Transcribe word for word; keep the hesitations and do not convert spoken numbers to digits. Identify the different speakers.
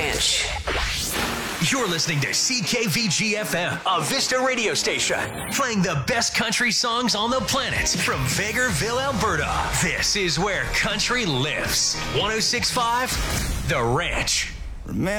Speaker 1: Ranch.
Speaker 2: You're listening to C K V G F M, a Vista radio station, playing the best country songs on the planet from Vegreville, Alberta. This is where country lives. one oh six point five The Ranch.
Speaker 3: Remember